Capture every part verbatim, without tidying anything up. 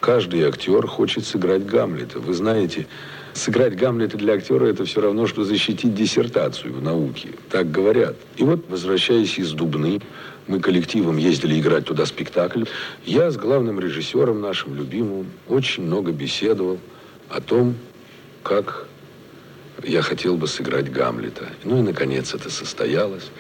каждый актер хочет сыграть Гамлета. Вы знаете, сыграть Гамлета для актера – это все равно, что защитить диссертацию в науке. Так говорят. И вот, возвращаясь из Дубны, мы коллективом ездили играть туда спектакль. Я с главным режиссером нашим любимым очень много беседовал о том, как я хотел бы сыграть Гамлета. Ну и, наконец, это состоялось.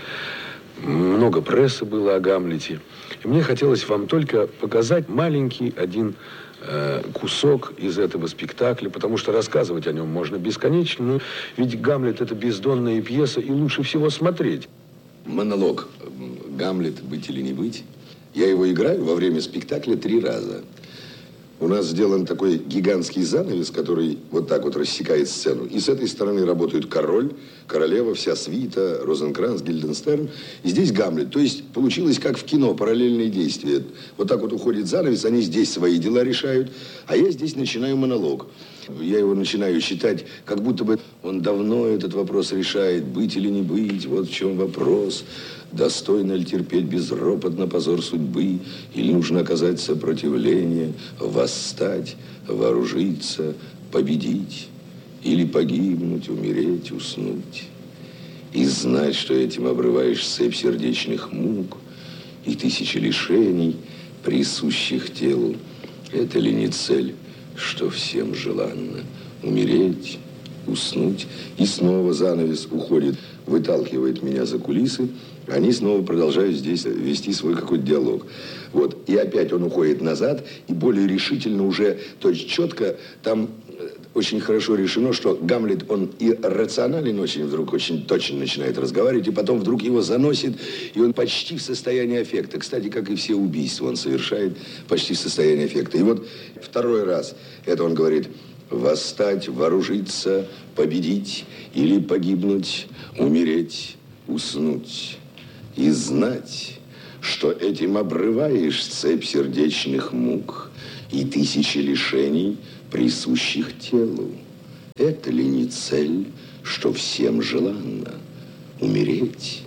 Много прессы было о Гамлете. И мне хотелось вам только показать маленький один э, кусок из этого спектакля, потому что рассказывать о нем можно бесконечно. Но ведь Гамлет – это бездонная пьеса, и лучше всего смотреть. Монолог «Гамлет. Быть или не быть». Я его играю во время спектакля три раза. У нас сделан такой гигантский занавес, который вот так вот рассекает сцену. И с этой стороны работают король, королева, вся свита, Розенкранц, Гильденстерн. И здесь Гамлет. То есть получилось как в кино, параллельные действия. Вот так вот уходит занавес, они здесь свои дела решают, а я здесь начинаю монолог. Я его начинаю считать, как будто бы он давно этот вопрос решает, быть или не быть, вот в чем вопрос. Достойно ли терпеть безропотно позор судьбы, или нужно оказать сопротивление, восстать, вооружиться, победить, или погибнуть, умереть, уснуть. И знать, что этим обрываешь цепь сердечных мук и тысячи лишений, присущих телу. Это ли не цель, что всем желанно? Умереть, уснуть. И снова занавес уходит, выталкивает меня за кулисы. Они снова продолжают здесь вести свой какой-то диалог. Вот. И опять он уходит назад, и более решительно уже, то есть четко, там очень хорошо решено, что Гамлет, он и рационален очень, вдруг очень точно начинает разговаривать, и потом вдруг его заносит, и он почти в состоянии аффекта. Кстати, как и все убийства он совершает почти в состоянии аффекта. И вот второй раз это он говорит: восстать, вооружиться, победить или погибнуть, умереть, уснуть. И знать, что этим обрываешь цепь сердечных мук и тысячи лишений, присущих телу. Это ли не цель, что всем желанно? Умереть,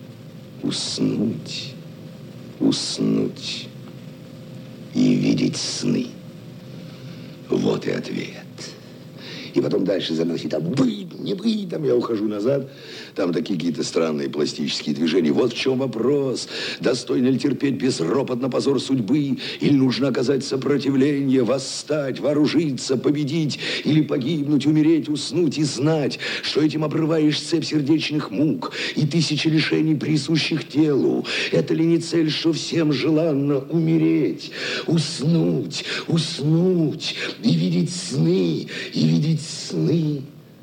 уснуть, уснуть и видеть сны. Вот и ответ. И потом дальше заносит, а быть, не быть, там я ухожу назад. Там такие какие-то странные пластические движения. Вот в чем вопрос. Достойно ли терпеть безропотно позор судьбы? Или нужно оказать сопротивление, восстать, вооружиться, победить? Или погибнуть, умереть, уснуть и знать, что этим обрываешь цепь сердечных мук и тысячи лишений, присущих телу? Это ли не цель, что всем желанно? Умереть, уснуть, уснуть и видеть сны, и видеть сны.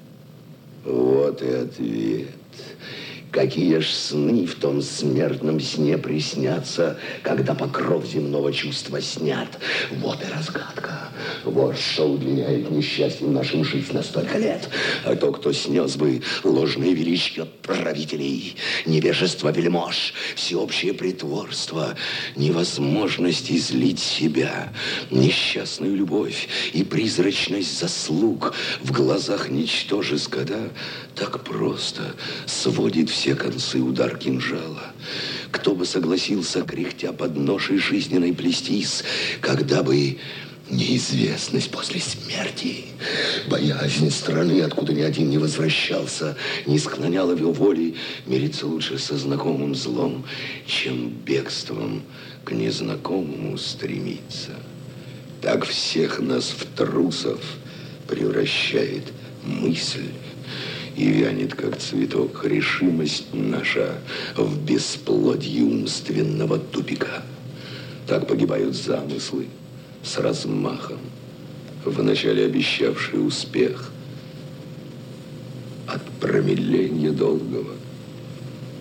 Вот и ответ. Какие ж сны в том смертном сне приснятся, когда покров земного чувства снят. Вот и разгадка. Вот что удлиняет несчастьем нашим жизнь на столько лет. А то, кто снес бы ложное величие правителей, невежество вельмож, всеобщее притворство, невозможность излить себя, несчастную любовь и призрачность заслуг в глазах ничтожеств, когда так просто сводит все концы удар кинжала. Кто бы согласился, кряхтя под ношей жизненной плестись, когда бы неизвестность после смерти, боязнь страны, откуда ни один не возвращался, не склоняла в его воле мириться лучше со знакомым злом, чем бегством к незнакомому стремиться. Так всех нас в трусов превращает мысль, и вянет, как цветок, решимость наша в бесплодье умственного тупика. Так погибают замыслы с размахом, вначале обещавшие успех от промедления долгого.